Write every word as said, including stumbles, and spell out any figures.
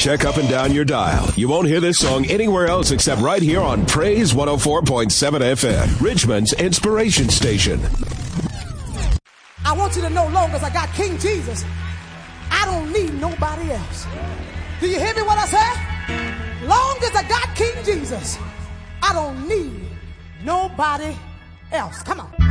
Check up and down your dial. You won't hear this song anywhere else except right here on Praise one oh four point seven F M, Richmond's inspiration station. I want you to know, long as I got King Jesus, I don't need nobody else. Do you hear me what I say? Long as I got King Jesus, I don't need nobody else. Come on.